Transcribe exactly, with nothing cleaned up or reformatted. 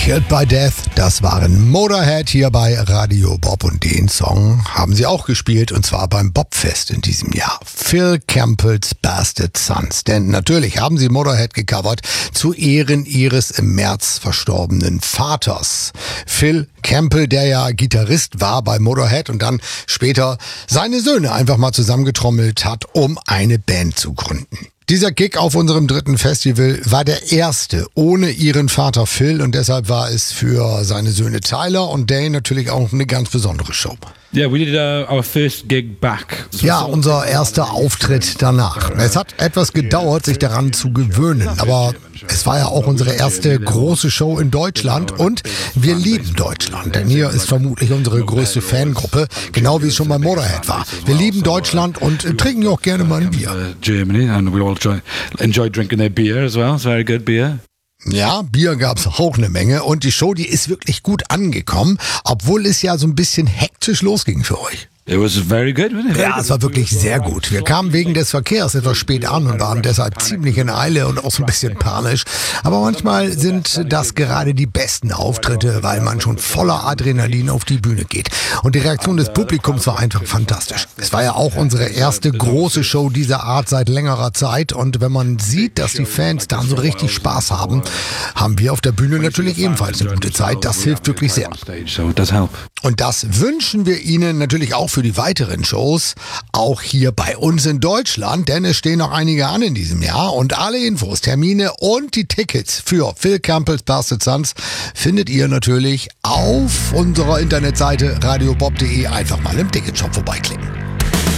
Killed by Death, das waren Motorhead hier bei Radio Bob und den Song haben sie auch gespielt und zwar beim Bobfest in diesem Jahr. Phil Campbells Bastard Sons, denn natürlich haben sie Motorhead gecovert zu Ehren ihres im März verstorbenen Vaters. Phil Campbell, der ja Gitarrist war bei Motorhead und dann später seine Söhne einfach mal zusammengetrommelt hat, um eine Band zu gründen. Dieser Gig auf unserem dritten Festival war der erste ohne ihren Vater Phil und deshalb war es für seine Söhne Tyler und Dane natürlich auch eine ganz besondere Show. Yeah, we did uh, our first gig back. Ja, unser erster Auftritt danach. Es hat etwas gedauert, sich daran zu gewöhnen, aber es war ja auch unsere erste große Show in Deutschland und wir lieben Deutschland, denn hier ist vermutlich unsere größte Fangruppe, genau wie es schon bei Motorhead war. Wir lieben Deutschland und trinken ja auch gerne mal ein Bier. Germany and we all enjoy drinking their beer as well. It's very good beer. Ja, Bier gab's auch eine Menge und die Show, die ist wirklich gut angekommen, obwohl es ja so ein bisschen hektisch losging für euch. It was very good, wasn't it? Ja, es war wirklich sehr gut. Wir kamen wegen des Verkehrs etwas spät an und waren deshalb ziemlich in Eile und auch so ein bisschen panisch. Aber manchmal sind das gerade die besten Auftritte, weil man schon voller Adrenalin auf die Bühne geht. Und die Reaktion des Publikums war einfach fantastisch. Es war ja auch unsere erste große Show dieser Art seit längerer Zeit. Und wenn man sieht, dass die Fans dann so richtig Spaß haben, haben wir auf der Bühne natürlich ebenfalls eine gute Zeit. Das hilft wirklich sehr. Und das wünschen wir Ihnen natürlich auch für die weiteren Shows, auch hier bei uns in Deutschland, denn es stehen noch einige an in diesem Jahr und alle Infos, Termine und die Tickets für Phil Campbells Bastard Sons findet ihr natürlich auf unserer Internetseite radiobob punkt de. Einfach mal im Ticketshop vorbeiklicken.